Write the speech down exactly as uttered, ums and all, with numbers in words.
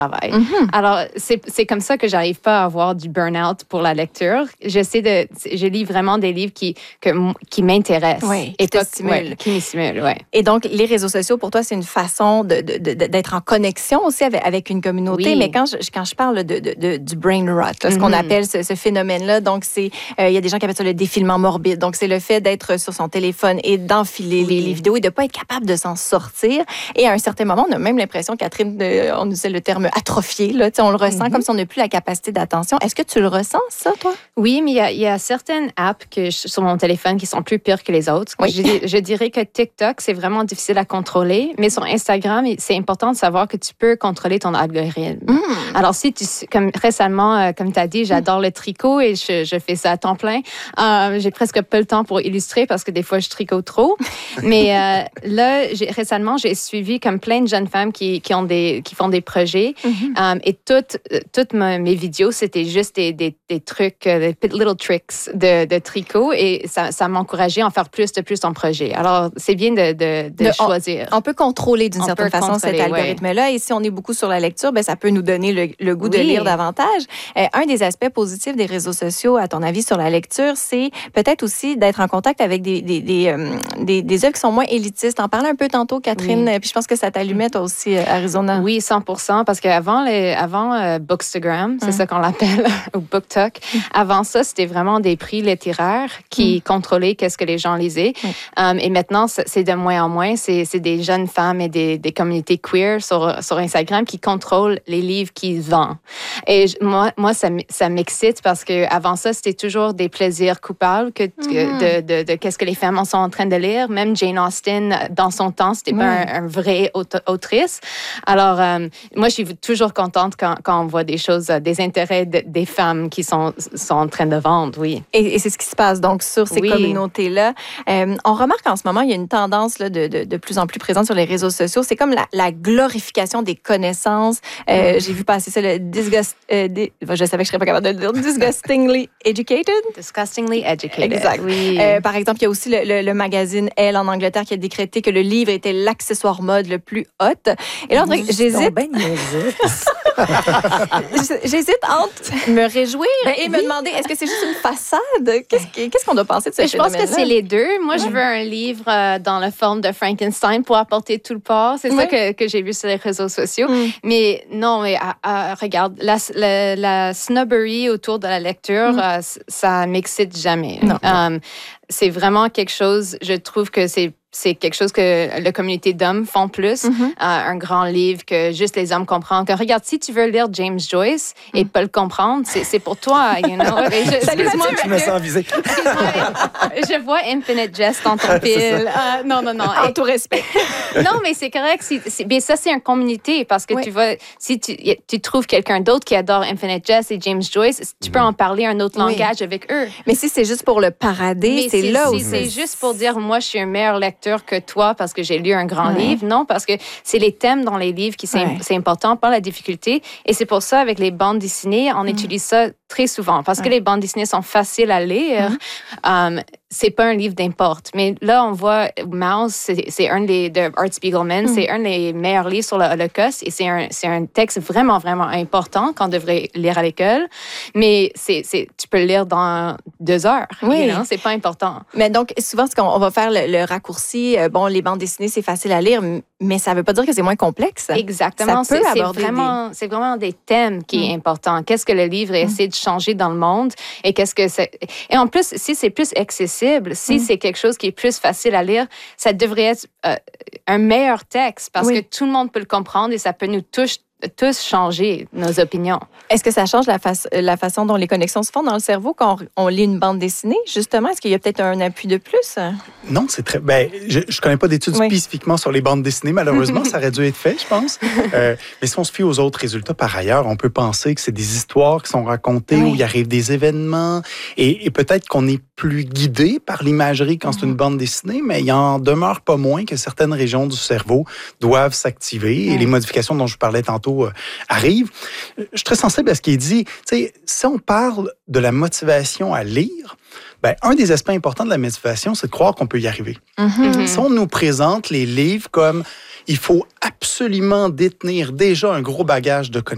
travail. Mm-hmm. Alors, c'est, c'est comme ça que j'arrive pas à avoir du burn-out pour la lecture. J'essaie de, je lis vraiment des livres qui, que, qui m'intéressent. Oui, et qui pas, te stimulent. Ouais, qui me stimulent, ouais. Et donc, les réseaux sociaux, pour toi, c'est une façon de, de, de, d'être en connexion aussi avec, avec une communauté. Oui. Mais quand je, quand je parle de, de, de, du brain rot, là, ce mm-hmm. qu'on appelle ce, ce phénomène-là, donc c'est, il euh, y a des gens qui appellent ça le défilement morbide. Donc, c'est le fait d'être sur son téléphone et d'enfiler oui. les, les vidéos et de pas être capable de s'en sortir. Et à un certain moment, on a même l'impression, Catherine, de, on usait le terme atrophié, là, on le ressent mm-hmm. comme si on n'a plus la capacité d'attention. Est-ce que tu le ressens, ça, toi? Oui, mais il y a, y a certaines apps que je, sur mon téléphone qui sont plus pires que les autres. Oui. Je, je dirais que TikTok, c'est vraiment difficile à contrôler, mais sur Instagram, c'est important de savoir que tu peux contrôler ton algorithme. Mm. Alors, si tu, comme récemment, euh, comme tu as dit, j'adore mm. le tricot et je, je fais ça à temps plein. Euh, j'ai presque pas le temps pour illustrer parce que des fois, je tricote trop. mais euh, là, j'ai, récemment, j'ai suivi comme plein de jeunes femmes qui, qui, ont des, qui font des projets mm-hmm. um, et toutes, toutes mes vidéos, c'était juste des, des, des trucs, des little tricks de, de tricot et ça, ça m'encourageait à en faire plus de plus en projet. Alors, c'est bien de, de, de, de choisir. On, on peut contrôler d'une on certaine façon cet algorithme-là ouais. et si on est beaucoup sur la lecture, ben, ça peut nous donner le, le goût oui. de lire davantage. Euh, un des aspects positifs des réseaux sociaux, à ton avis, sur la lecture, c'est peut-être aussi d'être en contact avec des, des, des, euh, des, des œuvres qui sont moins élitistes. En parlais un peu tantôt, Catherine, oui. puis je pense que ça t'allumait toi aussi, Arizona. Oui, cent pour cent, parce qu'avant, les, avant euh, Bookstagram, c'est mm. ça qu'on l'appelle, ou BookTok, mm. avant ça, c'était vraiment des prix littéraires qui mm. contrôlaient qu'est-ce que les gens lisaient. Mm. Um, et maintenant, c'est de moins en moins, c'est, c'est des jeunes femmes et des, des communautés queer sur, sur Instagram qui contrôlent les livres qu'ils vendent. Et moi, moi ça, ça m'excite parce qu'avant ça, c'était toujours des plaisirs coupables que, mm. de, de, de, de qu'est-ce que les femmes sont en train de lire. Même Jane Austen, dans son temps, c'était mm. pas un, un vrai autrice. Alors, euh, moi, je suis toujours contente quand, quand on voit des choses, des intérêts de, des femmes qui sont, sont en train de vendre, oui. Et, et c'est ce qui se passe donc sur ces oui. communautés-là. Euh, on remarque en ce moment, il y a une tendance là, de, de, de plus en plus présente sur les réseaux sociaux. C'est comme la, la glorification des connaissances. Euh, mm. J'ai vu passer ça, le disgust... Euh, di... Je savais que je ne serais pas capable de le dire. Disgustingly educated. Disgustingly educated. Exact. Oui. Euh, par exemple, il y a aussi le, le, le magazine Elle en Angleterre qui a décrété que le livre était l'accessoire mode le plus hot. Et là, on dirait que j'hésite. Ben J'hésite entre me réjouir ben, et me oui. demander est-ce que c'est juste une façade? Qu'est-ce, qu'est-ce qu'on doit penser de ce Je pense que c'est les deux. Moi, ouais. je veux un livre euh, dans la forme de Frankenstein pour apporter tout le port. C'est ouais. ça que, que j'ai vu sur les réseaux sociaux. Mm. Mais non, mais euh, euh, regarde, la, la, la snobbery autour de la lecture, mm. euh, ça m'excite jamais. Non. Um, c'est vraiment quelque chose, je trouve que c'est c'est quelque chose que la communauté d'hommes font plus. Mm-hmm. Euh, un grand livre que juste les hommes comprennent. Que, regarde, si tu veux lire James Joyce mm. et pas le comprendre, c'est, c'est pour toi, you know. Je, Excuse-moi, je me sens visée. Je vois Infinite Jest dans ton pile. Uh, non, non, non. En tout respect. Non, mais c'est correct. C'est, c'est, mais ça, c'est une communauté parce que oui. tu vas, si tu, tu trouves quelqu'un d'autre qui adore Infinite Jest et James Joyce, tu peux en parler un autre oui. langage avec eux. Mais si c'est juste pour le parader, c'est, c'est là si aussi. C'est juste pour dire, moi, je suis un meilleur lecteur que toi parce que j'ai lu un grand ouais. livre. Non, parce que c'est les thèmes dans les livres qui c'est, ouais. c'est important, pas la difficulté. Et c'est pour ça, avec les bandes dessinées, on mm. utilise ça très souvent parce ouais. que les bandes dessinées sont faciles à lire. Mm. Um, c'est pas un livre d'importe. Mais là, on voit Mouse, c'est, c'est un des de Art Spiegelman, mm. c'est un des meilleurs livres sur l'Holocauste et c'est un, c'est un texte vraiment, vraiment important qu'on devrait lire à l'école. Mais c'est, c'est, tu peux le lire dans deux heures. Oui. You know? C'est pas important. Mais donc, souvent, ce qu'on on va faire le, le raccourci, euh, bon, les bandes dessinées, c'est facile à lire, mais ça veut pas dire que c'est moins complexe. Exactement. Ça peut c'est, aborder c'est, vraiment, des... c'est vraiment des thèmes qui mm. est important. Qu'est-ce que le livre essaie de changer dans le monde et qu'est-ce que c'est... Et en plus, si c'est plus accessible, si mm. c'est quelque chose qui est plus facile à lire, ça devrait être euh, un meilleur texte parce oui. que tout le monde peut le comprendre et ça peut nous toucher tous changer nos opinions. Est-ce que ça change la, fa- la façon dont les connexions se font dans le cerveau quand on, on lit une bande dessinée, justement? Est-ce qu'il y a peut-être un appui de plus? Non, c'est très... Ben, je ne connais pas d'études oui. spécifiquement sur les bandes dessinées. Malheureusement, ça aurait dû être fait, je pense. Euh, mais si on se fie aux autres résultats, par ailleurs, on peut penser que c'est des histoires qui sont racontées oui. où il arrive des événements et, et peut-être qu'on est plus guidé par l'imagerie quand mm-hmm. c'est une bande dessinée, mais il en demeure pas moins que certaines régions du cerveau doivent s'activer mm. et les modifications dont je parlais tantôt Euh, arrive. Je suis très sensible à ce qui est dit. Tu sais, si on parle de la motivation à lire, ben, un des aspects importants de la motivation, c'est de croire qu'on peut y arriver. Mm-hmm. Si on nous présente les livres comme il faut absolument détenir déjà un gros bagage de connaissances,